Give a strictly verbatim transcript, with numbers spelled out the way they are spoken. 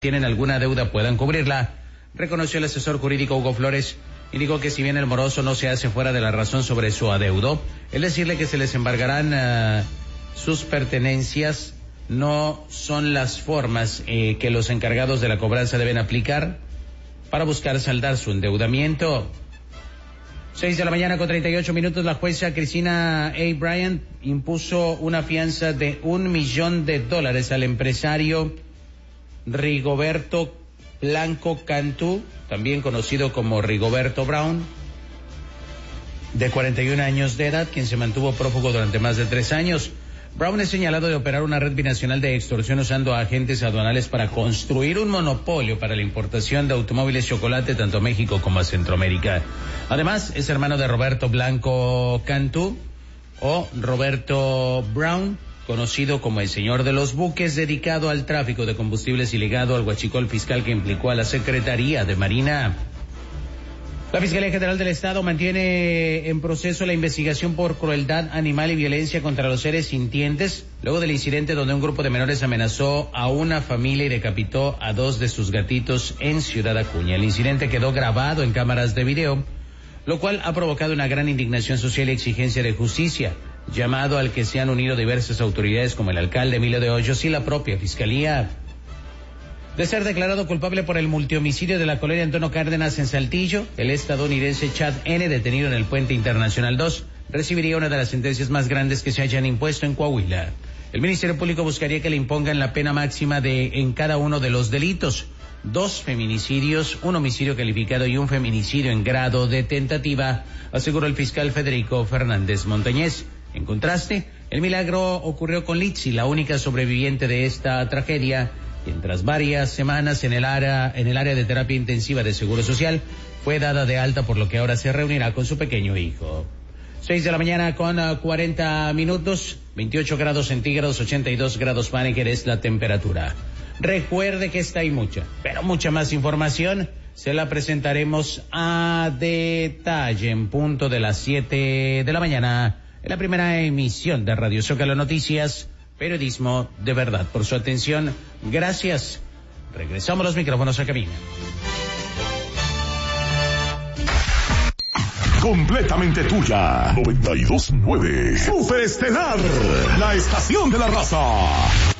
tienen alguna deuda puedan cubrirla. Reconoció el asesor jurídico Hugo Flores, indicó que si bien el moroso no se hace fuera de la razón sobre su adeudo, el decirle que se les embargarán uh, sus pertenencias no son las formas eh, que los encargados de la cobranza deben aplicar para buscar saldar su endeudamiento. Seis de la mañana con treinta y ocho minutos, la jueza Cristina A. Bryant impuso una fianza de un millón de dólares al empresario Rigoberto Blanco Cantú, también conocido como Rigoberto Brown, de cuarenta y un años de edad, quien se mantuvo prófugo durante más de tres años. Brown es señalado de operar una red binacional de extorsión usando agentes aduanales para construir un monopolio para la importación de automóviles chocolate tanto a México como a Centroamérica. Además, es hermano de Roberto Blanco Cantú o Roberto Brown, conocido como el señor de los buques, dedicado al tráfico de combustibles y ligado al huachicol fiscal que implicó a la Secretaría de Marina. La Fiscalía General del Estado mantiene en proceso la investigación por crueldad animal y violencia contra los seres sintientes, luego del incidente donde un grupo de menores amenazó a una familia y decapitó a dos de sus gatitos en Ciudad Acuña. El incidente quedó grabado en cámaras de video, lo cual ha provocado una gran indignación social y exigencia de justicia, llamado al que se han unido diversas autoridades como el alcalde Emilio de Hoyos y la propia Fiscalía. De ser declarado culpable por el multihomicidio de la colonia Antonio Cárdenas en Saltillo, el estadounidense Chad N., detenido en el Puente Internacional dos, recibiría una de las sentencias más grandes que se hayan impuesto en Coahuila. El Ministerio Público buscaría que le impongan la pena máxima de en cada uno de los delitos: dos feminicidios, un homicidio calificado y un feminicidio en grado de tentativa, aseguró el fiscal Federico Fernández Montañez. En contraste, el milagro ocurrió con Litsi, la única sobreviviente de esta tragedia, quien tras varias semanas en el área en el área de terapia intensiva de Seguro Social fue dada de alta, por lo que ahora se reunirá con su pequeño hijo. Seis de la mañana con uh, cuarenta minutos, veintiocho grados centígrados, ochenta y dos grados Fahrenheit es la temperatura. Recuerde que esta y mucha, pero mucha más información se la presentaremos a detalle en punto de las siete de la mañana en la primera emisión de Radio Zócalo Noticias. Periodismo de verdad. Por su atención, gracias. Regresamos los micrófonos a cabina. Completamente tuya. noventa y dos punto nueve. Superestelar. La estación de la raza.